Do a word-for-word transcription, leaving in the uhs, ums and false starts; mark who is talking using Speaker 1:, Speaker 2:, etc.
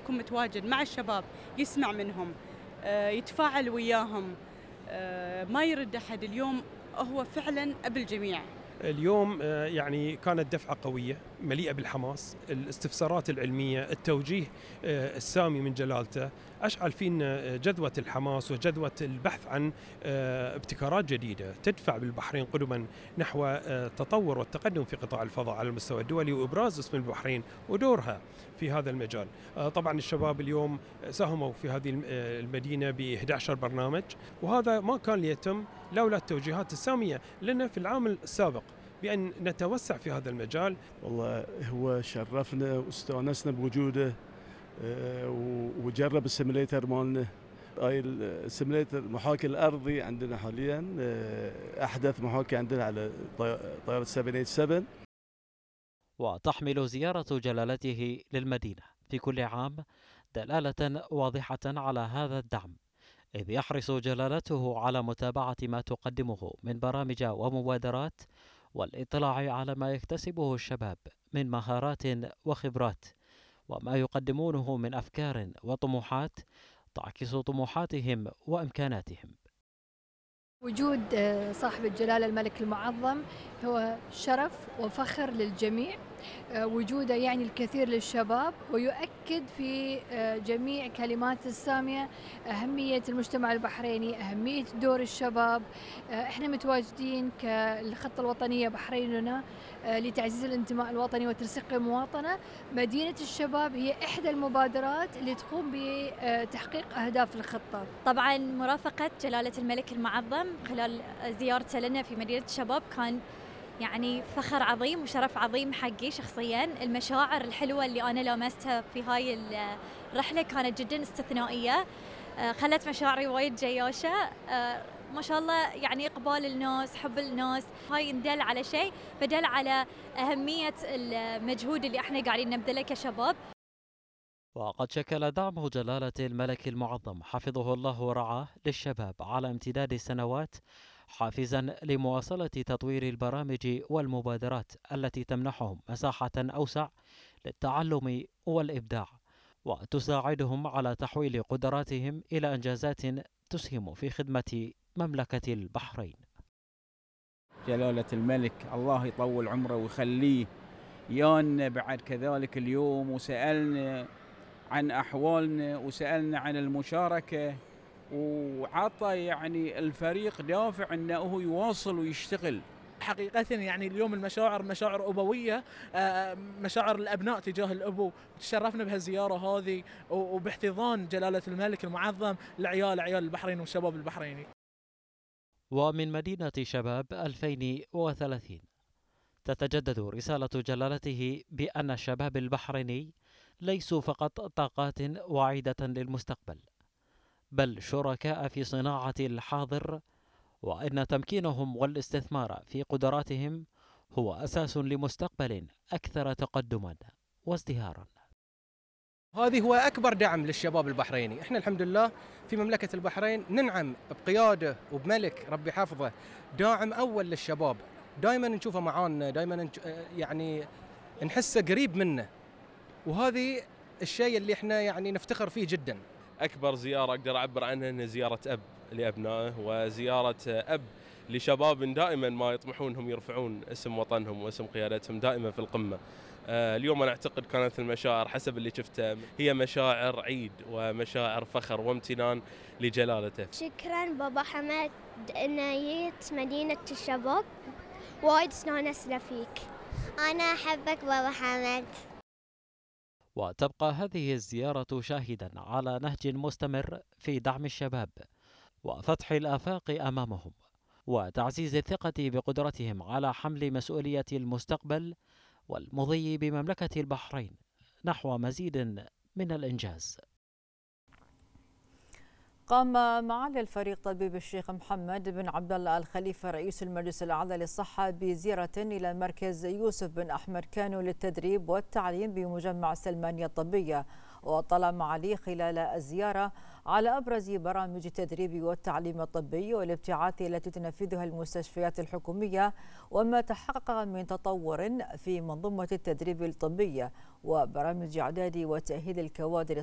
Speaker 1: يكون متواجد مع الشباب، يسمع منهم، يتفاعل وياهم، ما يرد أحد. اليوم هو فعلا أب الجميع.
Speaker 2: اليوم يعني كانت دفعة قوية مليئة بالحماس، الاستفسارات العلمية، التوجيه السامي من جلالته أشعل فينا جذوة الحماس وجذوة البحث عن ابتكارات جديدة تدفع بالبحرين قدما نحو التطور والتقدم في قطاع الفضاء على المستوى الدولي، وإبراز اسم البحرين ودورها في هذا المجال. طبعا الشباب اليوم ساهموا في هذه المدينة ب إحدى عشر برنامج، وهذا ما كان ليتم لولا التوجيهات السامية لنا في العام السابق بأن نتوسع في هذا المجال.
Speaker 3: والله هو شرفنا واستانسنا بوجوده، وجرب السيميليتر مالنا. هاي السيميليتر محاكي الأرضي عندنا حاليا، أحدث محاكي عندنا على طائرة سبعمئة وسبعة وثمانين.
Speaker 4: وتحمل زيارة جلالته للمدينة في كل عام دلالة واضحة على هذا الدعم، إذ يحرص جلالته على متابعة ما تقدمه من برامج ومبادرات، والاطلاع على ما يكتسبه الشباب من مهارات وخبرات، وما يقدمونه من أفكار وطموحات تعكس طموحاتهم وإمكاناتهم.
Speaker 5: وجود صاحب الجلالة الملك المعظم هو شرف وفخر للجميع. وجوده يعني الكثير للشباب، ويؤكد في جميع كلمات السامية أهمية المجتمع البحريني، أهمية دور الشباب. احنا متواجدين كالخطة الوطنية بحريننا لتعزيز الانتماء الوطني وترسيخ المواطنة. مدينة الشباب هي إحدى المبادرات اللي تقوم بتحقيق أهداف الخطة.
Speaker 6: طبعا مرافقة جلالة الملك المعظم خلال زيارته لنا في مدينة الشباب كان يعني فخر عظيم وشرف عظيم حقي شخصيا. المشاعر الحلوة اللي أنا لامستها في هاي الرحلة كانت جدا استثنائية، خلت مشاعري وايد جياشة. ما شاء الله يعني إقبال الناس، حب الناس، هاي ندل على شيء، فدل على أهمية المجهود اللي احنا قاعدين نبذله كشباب.
Speaker 4: وقد شكل دعم جلالة الملك المعظم حفظه الله ورعاه للشباب على امتداد السنوات حافزا لمواصلة تطوير البرامج والمبادرات التي تمنحهم مساحة أوسع للتعلم والإبداع، وتساعدهم على تحويل قدراتهم إلى إنجازات تسهم في خدمة مملكة البحرين.
Speaker 7: جلالة الملك الله يطول عمره ويخليه يانا بعد كذلك اليوم، وسألنا عن أحوالنا وسألنا عن المشاركة، وعطى يعني الفريق دافع أنه هو يواصل ويشتغل.
Speaker 8: حقيقة يعني اليوم المشاعر مشاعر أبوية، مشاعر الأبناء تجاه الأبو، وتشرفنا بهالزيارة هذه وباحتضان جلالة الملك المعظم لعيال عيال البحرين والشباب البحريني.
Speaker 4: ومن مدينة شباب ألفين وثلاثين تتجدد رسالة جلالته بأن الشباب البحريني ليسوا فقط طاقات واعدة للمستقبل، بل شركاء في صناعة الحاضر، وأن تمكينهم والاستثمار في قدراتهم هو أساس لمستقبل أكثر تقدما وازدهارا.
Speaker 9: هذه هو أكبر دعم للشباب البحريني. إحنا الحمد لله في مملكة البحرين ننعم بقيادة وبملك ربي حفظه داعم أول للشباب، دائما نشوفه معانا، دائما يعني نحسه قريب منا، وهذه الشيء اللي احنا يعني نفتخر فيه جدا.
Speaker 10: أكبر زيارة أقدر أعبر عنها أن زيارة أب لأبنائه، وزيارة أب لشباب دائما ما يطمحونهم يرفعون اسم وطنهم واسم قيادتهم دائما في القمة. اليوم أنا أعتقد كانت المشاعر حسب اللي شفته هي مشاعر عيد ومشاعر فخر وامتنان لجلالته.
Speaker 11: شكرا بابا حمد إن جيت مدينة الشباب، وايد استانسنا فيك. أنا أحبك بابا حمد.
Speaker 4: وتبقى هذه الزيارة شاهدا على نهج مستمر في دعم الشباب وفتح الآفاق أمامهم، وتعزيز الثقة بقدرتهم على حمل مسؤولية المستقبل والمضي بمملكة البحرين نحو مزيد من الإنجاز.
Speaker 12: قام معالي الفريق طبيب الشيخ محمد بن عبد الله الخليفة رئيس المجلس الأعلى للصحة بزيارة إلى مركز يوسف بن أحمد كانو للتدريب والتعليم بمجمع سلمانية الطبية. واطلع معالي خلال الزيارة على أبرز برامج التدريب والتعليم الطبي والابتعاث التي تنفذها المستشفيات الحكومية، وما تحقق من تطور في منظومة التدريب الطبية وبرامج إعداد وتأهيل الكوادر